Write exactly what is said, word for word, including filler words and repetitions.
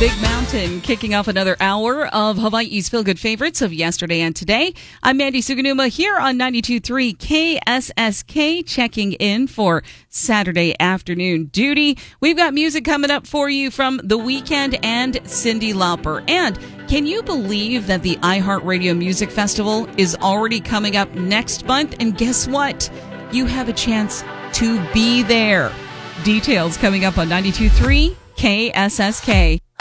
Big Mountain, kicking off another hour of Hawaii's Feel Good Favorites of yesterday and today. I'm Mandy Suganuma here on ninety-two point three K S S K, checking in for Saturday afternoon duty. We've got music coming up for you from The Weeknd and Cyndi Lauper. And can you believe that the iHeartRadio Music Festival is already coming up next month? And guess what? You have a chance to be there. Details coming up on ninety-two point three K S S K.